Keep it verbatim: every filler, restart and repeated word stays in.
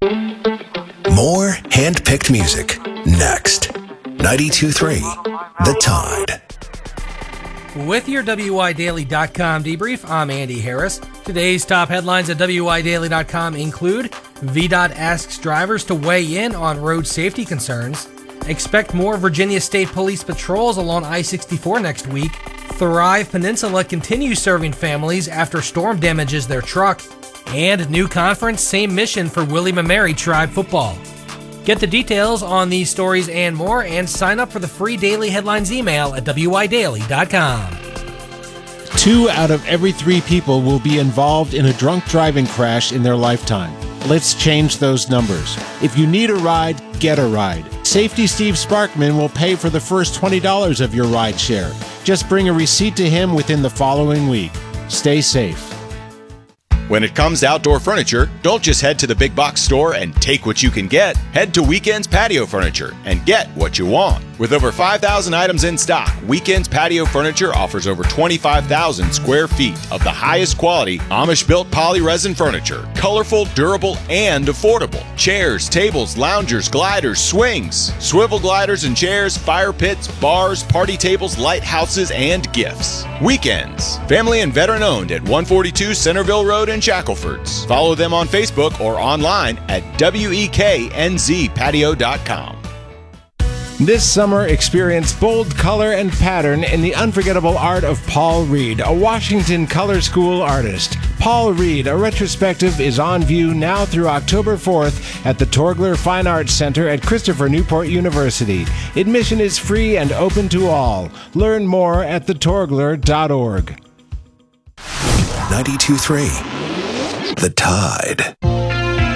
More hand-picked music next. ninety-two point three The Tide. With your W I Daily dot com debrief, I'm Andy Harris. Today's top headlines at W I Daily dot com include V DOT asks drivers to weigh in on road safety concerns, expect more Virginia State Police patrols along I sixty-four next week, Thrive Peninsula continues serving families after storm damages their truck, and new conference, same mission for William and Mary Tribe football. Get the details on these stories and more, and sign up for the free daily headlines email at W I Daily dot com. Two out of every three people will be involved in a drunk driving crash in their lifetime. Let's change those numbers. If you need a ride, get a ride. Safety Steve Sparkman will pay for the first twenty dollars of your ride share. Just bring a receipt to him within the following week. Stay safe. When it comes to outdoor furniture, don't just head to the big box store and take what you can get. Head to Weekends Patio Furniture and get what you want. With over five thousand items in stock, Weekends Patio Furniture offers over twenty-five thousand square feet of the highest quality Amish-built polyresin furniture. Colorful, durable, and affordable. Chairs, tables, loungers, gliders, swings, swivel gliders and chairs, fire pits, bars, party tables, lighthouses, and gifts. Weekends. Family and veteran owned at one forty-two Centerville Road in Shacklefords. Follow them on Facebook or online at weeknz patio dot com. This summer, experience bold color and pattern in the unforgettable art of Paul Reed, a Washington Color School artist. Paul Reed, a retrospective, is on view now through October fourth at the Torgler Fine Arts Center at Christopher Newport University. Admission is free and open to all. Learn more at the torgler dot org. ninety-two point three The Tide.